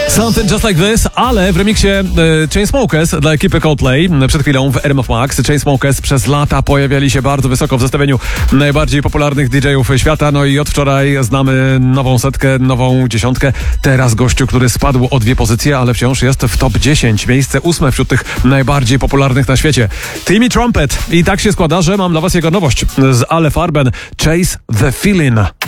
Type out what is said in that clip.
Something Just Like This, ale w remiksie Chainsmokers dla ekipy Coldplay. Przed chwilą w RMF Max Chainsmokers przez lata pojawiali się bardzo wysoko w zestawieniu najbardziej popularnych DJ-ów świata. No i od wczoraj znamy nową setkę, nową dziesiątkę. Teraz gościu, który spadł o 2 pozycje, ale wciąż jest w top 10. Miejsce 8 wśród tych najbardziej popularnych na świecie. Timmy Trumpet. I tak się składa, że mam dla was jego nowość z Ale Farben. Chase the Feeling.